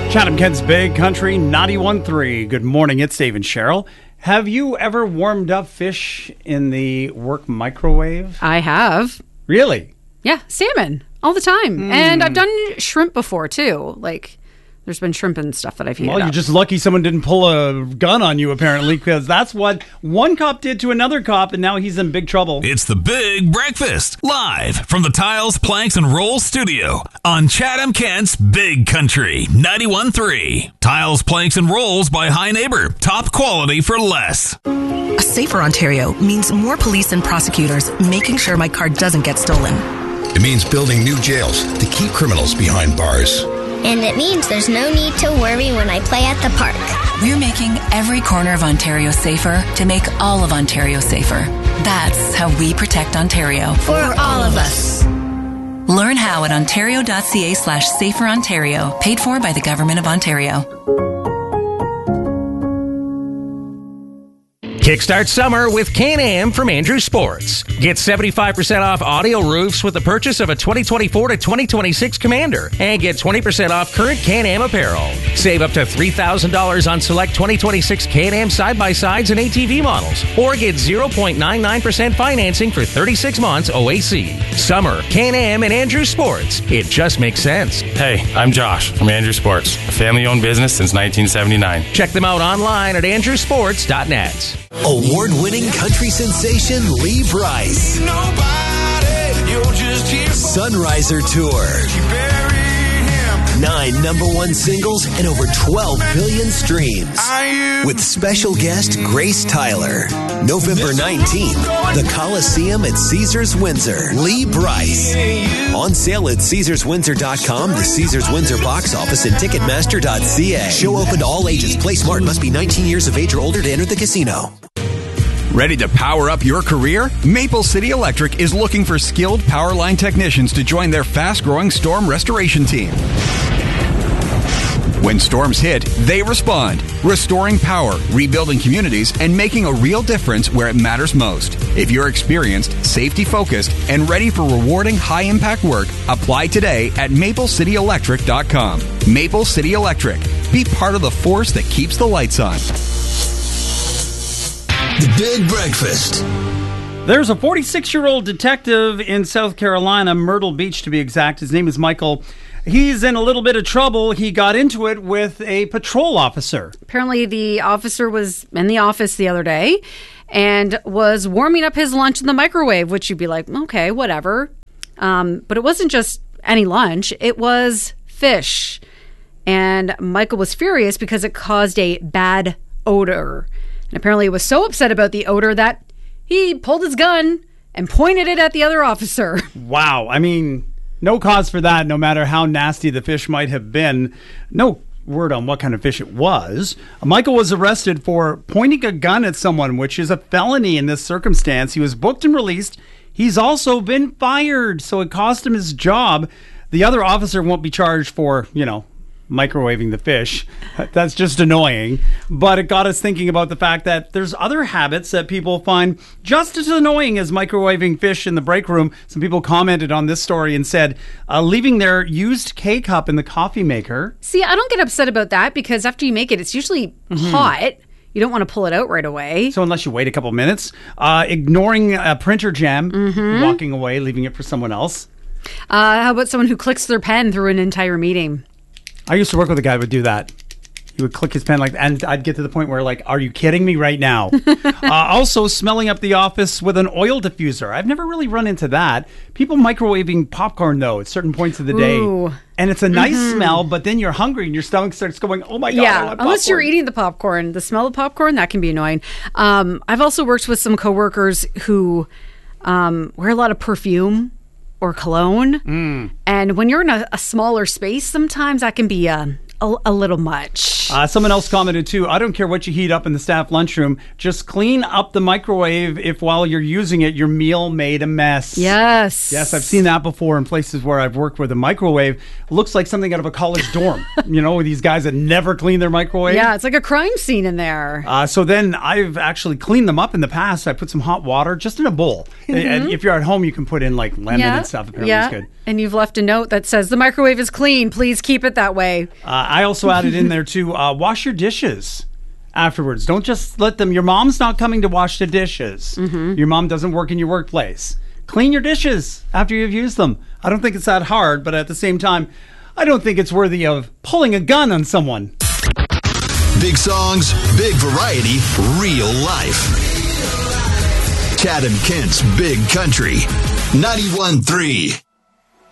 Chatham Kent's Big Country 91.3. Good morning, it's Dave and Cheryl. Have you ever warmed up fish in the work microwave? I have. Really? Yeah, salmon all the time. And I've done shrimp before too. Like, there's been shrimp and stuff that I've heated Well, you're up. just lucky someone didn't pull a gun on you, apparently, because that's what one cop did to another cop, and now he's in big trouble. It's the Big Breakfast, live from the Tiles, Planks, and Rolls studio on Chatham Kent's Big Country 91.3. Tiles, Planks, and Rolls by High Neighbor. Top quality for less. A safer Ontario means more police and prosecutors making sure my car doesn't get stolen. It means building new jails to keep criminals behind bars. And it means there's no need to worry when I play at the park. We're making every corner of Ontario safer to make all of Ontario safer. That's how we protect Ontario. For all of us. Learn how at ontario.ca/saferontario. Paid for by the Government of Ontario. Kickstart summer with Can-Am from Andrew Sports. Get 75% off audio roofs with the purchase of a 2024 to 2026 Commander and get 20% off current Can-Am apparel. Save up to $3,000 on select 2026 Can-Am side-by-sides and ATV models or get 0.99% financing for 36 months OAC. Summer, Can-Am and Andrew Sports. It just makes sense. Hey, I'm Josh from Andrew Sports, a family-owned business since 1979. Check them out online at andrewsports.net. Award-winning country sensation Lee Brice. Sunriser Tour. 9 number one singles and over 12 billion streams. With special guest Grace Tyler. November 19th, the Coliseum at Caesars Windsor. Lee Brice. On sale at CaesarsWindsor.com, the Caesars Windsor box office, and Ticketmaster.ca. Show open to all ages. Play smart. Must be 19 years of age or older to enter the casino. Ready to power up your career? Maple City Electric is looking for skilled power line technicians to join their fast-growing storm restoration team. When storms hit, they respond, restoring power, rebuilding communities, and making a real difference where it matters most. If you're experienced, safety-focused, and ready for rewarding high-impact work, apply today at MapleCityElectric.com. Maple City Electric. Be part of the force that keeps the lights on. The Big Breakfast. There's a 46-year-old detective in South Carolina, Myrtle Beach to be exact. His name is Michael. He's in a little bit of trouble. He got into it with a patrol officer. Apparently, the officer was in the office the other day and was warming up his lunch in the microwave, which you'd be like, okay, whatever. But it wasn't just any lunch. It was fish. And Michael was furious because it caused a bad odor. And apparently he was so upset about the odor that he pulled his gun and pointed it at the other officer. Wow. I mean, no cause for that, no matter how nasty the fish might have been. No word on what kind of fish it was. Michael was arrested for pointing a gun at someone, which is a felony in this circumstance. He was booked and released. He's also been fired, so it cost him his job. The other officer won't be charged for, microwaving the fish. That's just annoying. But it got us thinking about the fact that there's other habits that people find just as annoying as microwaving fish in the break room. Some people commented on this story and said, leaving their used K-cup in the coffee maker. See, I don't get upset about that because after you make it, it's usually hot. You don't want to pull it out right away. So unless you wait a couple minutes. Ignoring a printer jam, walking away, leaving it for someone else. How about someone who clicks their pen through an entire meeting? I used to work with a guy who would do that. He would click his pen and I'd get to the point where are you kidding me right now? Also smelling up the office with an oil diffuser. I've never really run into that. People microwaving popcorn though at certain points of the day. Ooh. And it's a nice smell, but then you're hungry and your stomach starts going, oh my God, I want popcorn. Unless you're eating the popcorn. The smell of popcorn, that can be annoying. I've also worked with some coworkers who wear a lot of perfume or cologne. And when you're in a smaller space, sometimes that can be a little much. Someone else commented too, I don't care what you heat up in the staff lunchroom, just clean up the microwave if while you're using it, your meal made a mess. Yes, I've seen that before in places where I've worked where the microwave looks like something out of a college dorm. With these guys that never clean their microwave. Yeah, it's like a crime scene in there. So then I've actually cleaned them up in the past. I put some hot water just in a bowl. And if you're at home, you can put in lemon and stuff. Apparently it's good. And you've left a note that says, the microwave is clean. Please keep it that way. I also added in there too, wash your dishes afterwards. Don't just let them. Your mom's not coming to wash the dishes. Your mom doesn't work in your workplace. Clean your dishes after you've used them. I don't think it's that hard, but at the same time, I don't think it's worthy of pulling a gun on someone. Big songs, big variety, real life. Chad and Kent's Big Country, 91.3.